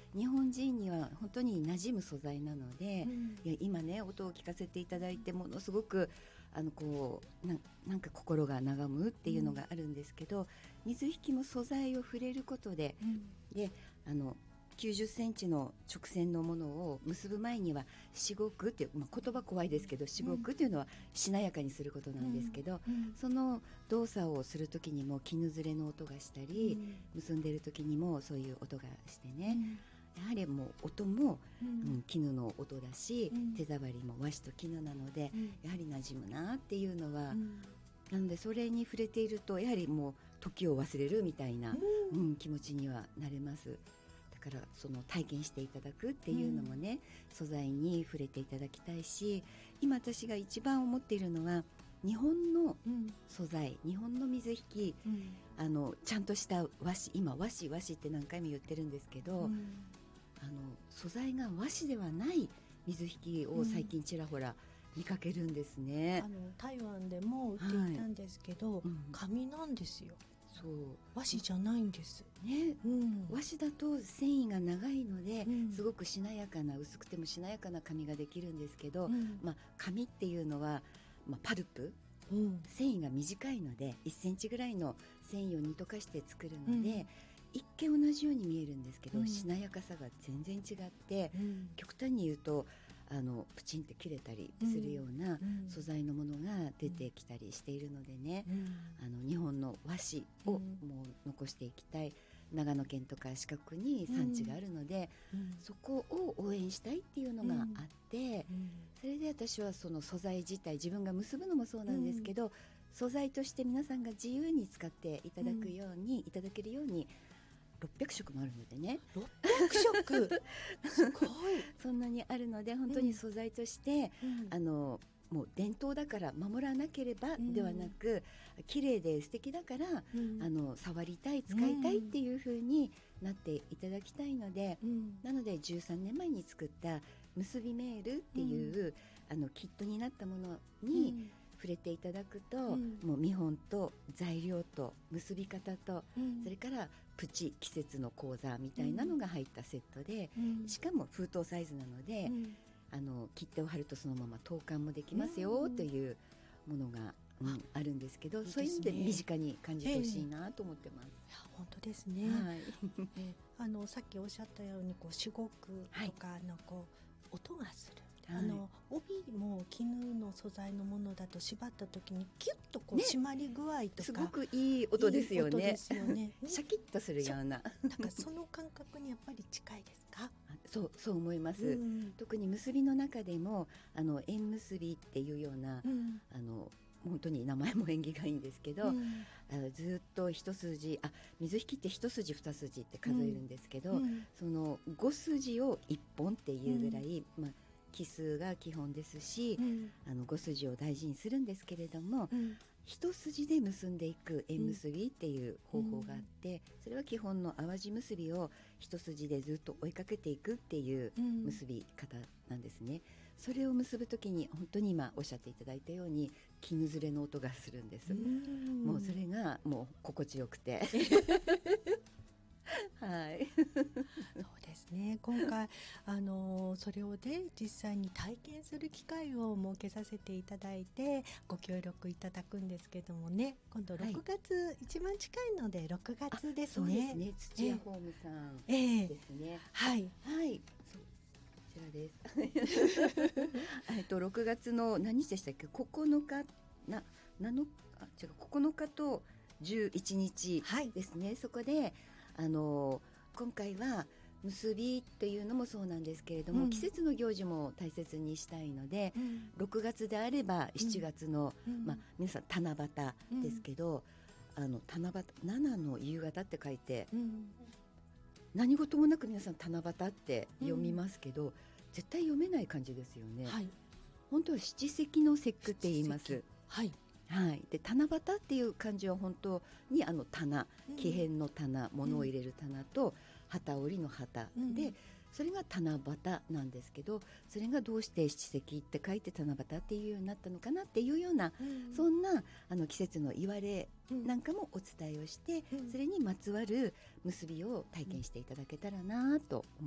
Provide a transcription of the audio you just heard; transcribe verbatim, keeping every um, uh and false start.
日本人には本当に馴染む素材なので、 うん、 いや今ね音を聞かせていただいてものすごくあのこう な, なんか心が和むっていうのがあるんですけど、うん、水引も素材を触れることで、うん、であのきゅうじゅっセンチの直線のものを結ぶ前にはしごくっていう、まあ、言葉怖いですけどしごくっていうのはしなやかにすることなんですけど、うんうん、その動作をするときにも絹ずれの音がしたり、うん、結んでるときにもそういう音がしてね、うん、やはりもう音も、うんうん、絹の音だし、うん、手触りも和紙と絹なので、うん、やはり馴染むなっていうのは、うん、なのでそれに触れているとやはりもう時を忘れるみたいな、うんうん、気持ちにはなれます。だからその体験していただくっていうのもね、うん、素材に触れていただきたいし、今私が一番思っているのは日本の素材、うん、日本の水引き、うん、あのちゃんとした和紙、今和紙和紙って何回も言ってるんですけど、うん、あの素材が和紙ではない水引きを最近ちらほら見かけるんですね、 うん、あの台湾でも売っていたんですけど、はい、うん、紙なんですよ。そう和紙じゃないんです、 ね、うん、和紙だと繊維が長いので、うん、すごくしなやかな薄くてもしなやかな紙ができるんですけど、うん、まあ、紙っていうのは、まあ、パルプ、うん、繊維が短いのでいっセンチぐらいの繊維を煮溶かして作るので、うん、一見同じように見えるんですけど、うん、しなやかさが全然違って、うん、極端に言うとあのプチンって切れたりするような素材のものが出てきたりしているのでね、うん、あの日本の和紙をもう残していきたい、長野県とか四国に産地があるので、うんうん、そこを応援したいっていうのがあって、うん、それで私はその素材自体、自分が結ぶのもそうなんですけど、うん、素材として皆さんが自由に使っていただくように、うん、いただけるようにろっぴゃくしょくもあるのでね、 ろっぴゃくしょくすごいそんなにあるので本当に素材として、うん、あのもう伝統だから守らなければではなく、うん、綺麗で素敵だから、うん、あの触りたい使いたいっていう風になっていただきたいので、うん、なのでじゅうさんねんまえに作った結びメールっていう、うん、あのキットになったものに、うん触れていただくと、うん、もう見本と材料と結び方と、うん、それからプチ季節の講座みたいなのが入ったセットで、うん、しかも封筒サイズなので、うん、あの切手を貼るとそのまま投函もできますよというものが、うん、あるんですけど、いいですね、そういう意味で身近に感じてほしいなと思ってます、えー、いや本当ですね、はいえー、あのさっきおっしゃったようにこうしごくとかのこう、はい、音がする、あの帯も絹の素材のものだと縛った時にキュッとこう締まり具合とか、ね、 すごくいい音ですよね、 いい音ですよねシャキッとするようななんかその感覚にやっぱり近いですか？ そう、そう思います、うん、特に結びの中でもあの縁結びっていうような、うん、あの本当に名前も縁起がいいんですけど、うん、あのずっと一筋、あ水引きって一筋二筋って数えるんですけど、うん、その五筋を一本っていうぐらい、うんまあ奇数が基本ですし、うん、あのご筋を大事にするんですけれども、うん、一筋で結んでいく縁結びっていう方法があって、うん、それは基本の淡路結びを一筋でずっと追いかけていくっていう結び方なんですね、うん、それを結ぶときに本当に今おっしゃっていただいたように絹ずれの音がするんです、うん、もうそれがもう心地よくてはい、 そうですね、今回あのそれをで実際に体験する機会を設けさせていただいてご協力いただくんですけどもね、今度ろくがつ、はい、一番近いのでろくがつですね。 そうですね、土屋ホームさんですね、えー、 はいはいそうこちらですえっとろくがつの何日でしたっけ、ここのかななのあ違うここのかとじゅういちにちですね、はい、そこであの今回は結びっていうのもそうなんですけれども、うん、季節の行事も大切にしたいので、うん、ろくがつであればしちがつの、うんまあ、皆さん七夕ですけど、うん、あの七夕ななの夕方って書いて、うん、何事もなく皆さん七夕って読みますけど、うん、絶対読めない漢字ですよね、はい、本当は七石の節句って言います、 はいはい、で七夕っていう漢字は本当にあの棚、木片の棚、うん、物を入れる棚と旗織りの旗、うん、でそれが七夕なんですけど、それがどうして七石って書いて七夕っていうようになったのかなっていうような、うん、そんなあの季節の言われなんかもお伝えをして、うん、それにまつわる結びを体験していただけたらなと思